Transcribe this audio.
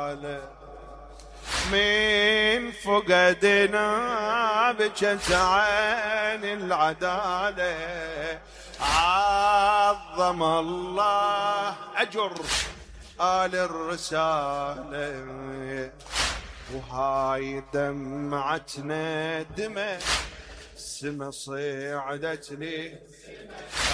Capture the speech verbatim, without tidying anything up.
رسالة من فقدنا بجت عين العدالة عظم الله أجر آل الرسالة وهاي دمعتنا دمع السما صعدت لي